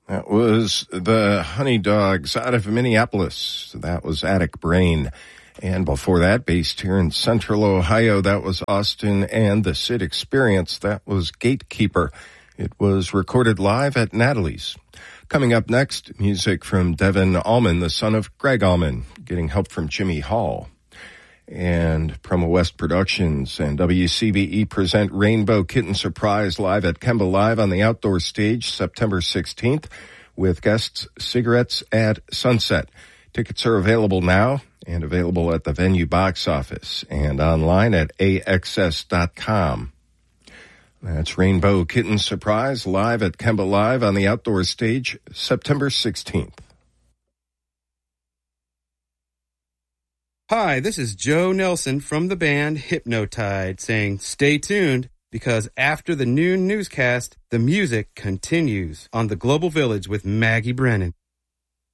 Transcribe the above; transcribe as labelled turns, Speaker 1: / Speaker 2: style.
Speaker 1: That was the Honey Dogs out of Minneapolis. That was Attic Brain. And before that, based here in Central Ohio, that was Austin and the Sid Experience. That was Gatekeeper. It was recorded live at Natalie's. Coming up next, music from Devin Allman, the son of Greg Allman, getting help from Jimmy Hall. And Promo West Productions and WCBE present Rainbow Kitten Surprise live at Kemba Live on the outdoor stage September 16th with guests Cigarettes at Sunset. Tickets are available now and available at the venue box office and online at AXS.com. That's Rainbow Kitten Surprise live at Kemba Live on the outdoor stage September 16th.
Speaker 2: Hi, this is Joe Nelson from the band Hypnotide saying stay tuned because after the noon newscast, the music continues on the Global Village with Maggie Brennan.